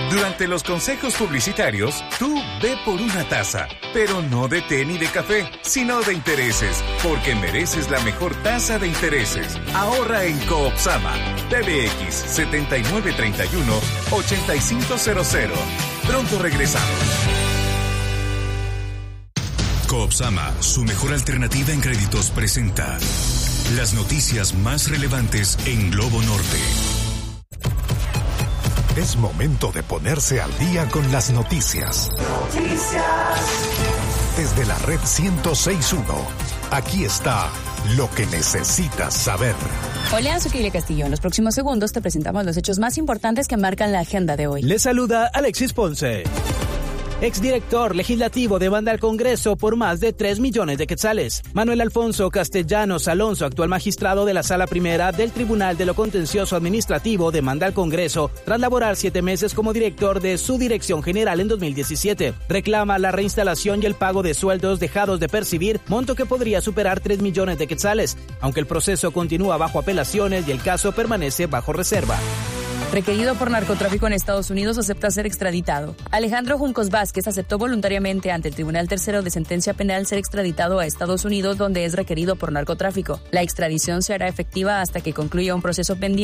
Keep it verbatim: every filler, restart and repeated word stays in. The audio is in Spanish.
Durante los consejos publicitarios, tú ve por una taza, pero no de té ni de café, sino de intereses, porque mereces la mejor tasa de intereses. Ahorra en Coopsama. P B X setenta y nueve treinta y uno, ochenta y cinco cero cero. Pronto regresamos. Coopsama, su mejor alternativa en créditos, presenta las noticias más relevantes en Globo Norte. Es momento de ponerse al día con las noticias. Noticias. Desde la red ciento seis punto uno, aquí está lo que necesitas saber. Hola, soy Kile Castillo. En los próximos segundos te presentamos los hechos más importantes que marcan la agenda de hoy. Les saluda Alexis Ponce. Exdirector legislativo demanda al Congreso por más de tres millones de quetzales. Manuel Alfonso Castellanos Alonso, actual magistrado de la Sala Primera del Tribunal de lo Contencioso Administrativo, demanda al Congreso tras laborar siete meses como director de su dirección general en dos mil diecisiete. Reclama la reinstalación y el pago de sueldos dejados de percibir, monto que podría superar tres millones de quetzales, aunque el proceso continúa bajo apelaciones y el caso permanece bajo reserva. Requerido por narcotráfico en Estados Unidos, acepta ser extraditado. Alejandro Juncos Vázquez aceptó voluntariamente ante el Tribunal Tercero de Sentencia Penal ser extraditado a Estados Unidos, donde es requerido por narcotráfico. La extradición se hará efectiva hasta que concluya un proceso pendiente